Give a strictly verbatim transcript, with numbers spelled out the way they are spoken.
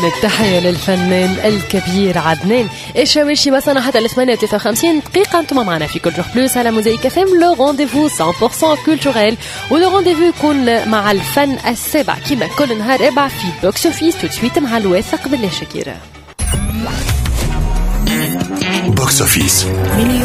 التحية للفنان الكبير عدنان الشواشي. وصلنا حتى الثمانية وثلاثين وخمسين دقيقة. انتم معنا في كل جوغ بلوس على موزايك اف ام. لو رونديفو مية بالمية كولتوريل، ولو رونديفو يكون مع الفن السابع كما كل نهار اربع في بوكس اوفيس. تو تسويت مع الواثق بالله شكيرة. بوكس اوفيس.